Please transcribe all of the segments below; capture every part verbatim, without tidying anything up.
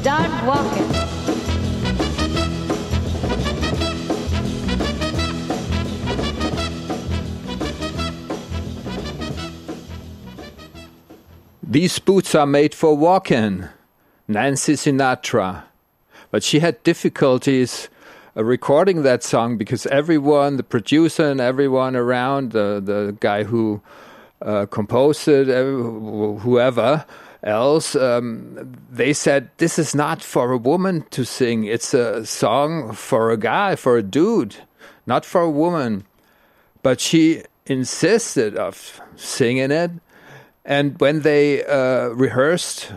Start walking. These boots are made for walking, Nancy Sinatra. But she had difficulties uh, recording that song because everyone, the producer and everyone around, the, the guy who uh, composed it, every, whoever else, um, they said, this is not for a woman to sing. It's a song for a guy, for a dude, not for a woman. But she insisted of singing it. And when they uh, rehearsed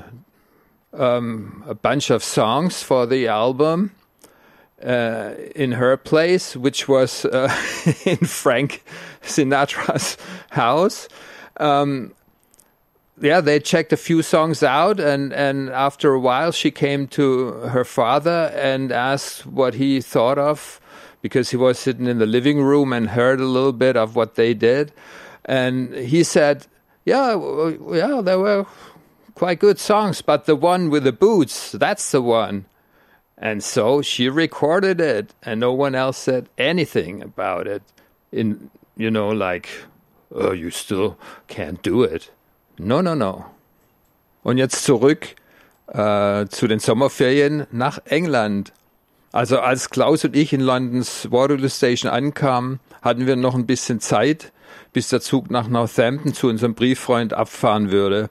um, a bunch of songs for the album uh, in her place, which was uh, in Frank Sinatra's house, um, yeah, they checked a few songs out, and, and after a while she came to her father and asked what he thought of, because he was sitting in the living room and heard a little bit of what they did. And he said, Yeah, yeah, there were quite good songs, but the one with the boots, that's the one. And so she recorded it, and no one else said anything about it. In, you know, like, oh, you still can't do it. No, no, no. Und jetzt zurück äh, zu den Sommerferien nach England. Also als Klaus und ich in Londons Waterloo Station ankamen, hatten wir noch ein bisschen Zeit, bis der Zug nach Northampton zu unserem Brieffreund abfahren würde.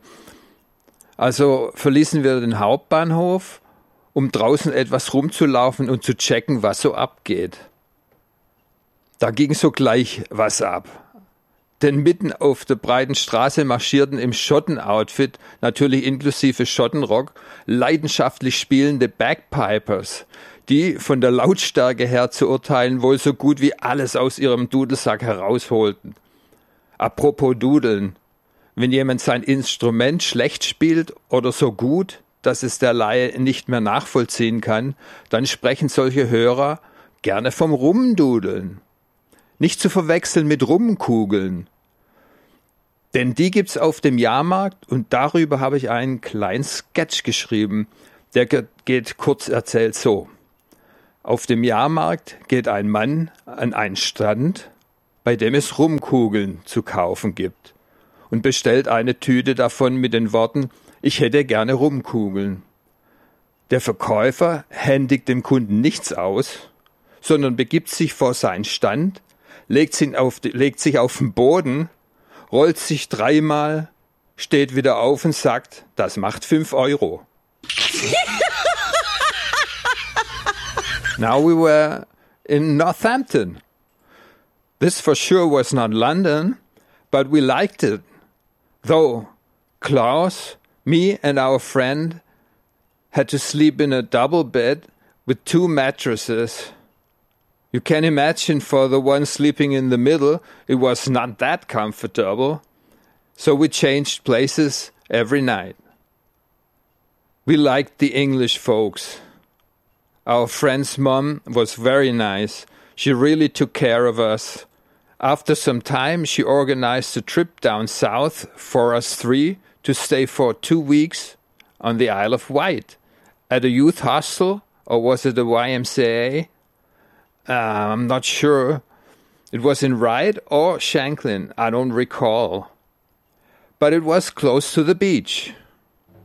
Also verließen wir den Hauptbahnhof, um draußen etwas rumzulaufen und zu checken, was so abgeht. Da ging sogleich was ab. Denn mitten auf der breiten Straße marschierten im Schottenoutfit, natürlich inklusive Schottenrock, leidenschaftlich spielende Bagpipers, die von der Lautstärke her zu urteilen wohl so gut wie alles aus ihrem Dudelsack herausholten. Apropos Dudeln. Wenn jemand sein Instrument schlecht spielt oder so gut, dass es der Laie nicht mehr nachvollziehen kann, dann sprechen solche Hörer gerne vom Rumdudeln. Nicht zu verwechseln mit Rumkugeln. Denn die gibt's auf dem Jahrmarkt und darüber habe ich einen kleinen Sketch geschrieben. Der geht kurz erzählt so. Auf dem Jahrmarkt geht ein Mann an einen Stand, bei dem es Rumkugeln zu kaufen gibt, und bestellt eine Tüte davon mit den Worten, ich hätte gerne Rumkugeln. Der Verkäufer händigt dem Kunden nichts aus, sondern begibt sich vor seinen Stand, legt, ihn auf, legt sich auf den Boden, rollt sich dreimal, steht wieder auf und sagt, das macht fünf Euro. Now we were in Northampton. This for sure was not London, but we liked it. Though Klaus, me and our friend had to sleep in a double bed with two mattresses. You can imagine for the one sleeping in the middle, it was not that comfortable. So we changed places every night. We liked the English folks. Our friend's mom was very nice. She really took care of us. After some time, she organized a trip down south for us three to stay for two weeks on the Isle of Wight at a youth hostel, or was it a Y M C A? Uh, I'm not sure. It was in Ryde or Shanklin, I don't recall. But it was close to the beach.